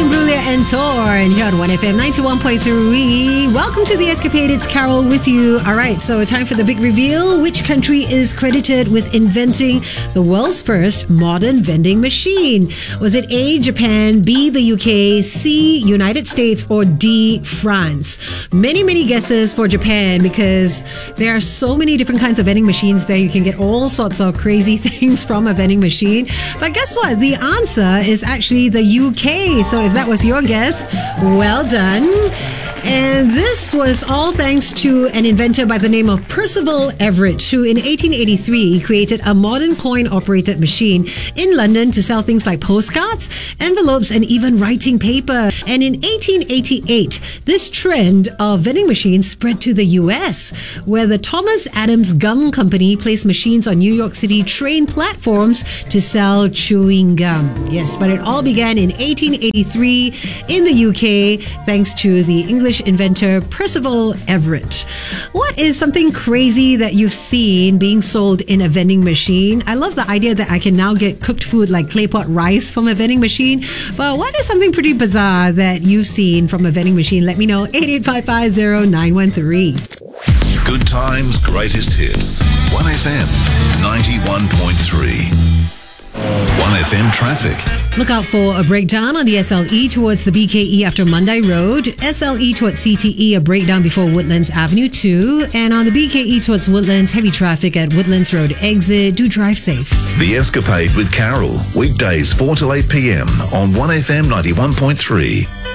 Imbruglia and Torn here on 1FM 91.3. Welcome to The Escapade. It's Carol with you. All right, so time for the big reveal. Which country is credited with inventing the world's first modern vending machine? Was it A, Japan, B, the UK, C, United States, or D, France? Many guesses for Japan because there are so many different kinds of vending machines there. You can get all sorts of crazy things from a vending machine. But guess what? The answer is actually the UK. So if that was your guess, well done. And this was all thanks to an inventor by the name of Percival Everett, who in 1883 created a modern coin-operated machine in London to sell things like postcards, envelopes, and even writing paper. And in 1888, this trend of vending machines spread to the US, where the Thomas Adams Gum Company placed machines on New York City train platforms to sell chewing gum. Yes, but it all began in 1883 in the UK, thanks to the English inventor Percival Everett. What is something crazy that you've seen being sold in a vending machine? I love the idea that I can now get cooked food like clay pot rice from a vending machine. But what is something pretty bizarre that you've seen from a vending machine? Let me know. 88550 Good times, greatest hits. 1FM 91.3. 1FM traffic. Look out for a breakdown on the SLE towards the BKE after Mandai Road. SLE towards CTE, a breakdown before Woodlands Avenue 2. And on the BKE towards Woodlands, heavy traffic at Woodlands Road exit. Do drive safe. The Escapade with Carol. Weekdays 4 to 8 p.m. on 1FM 91.3.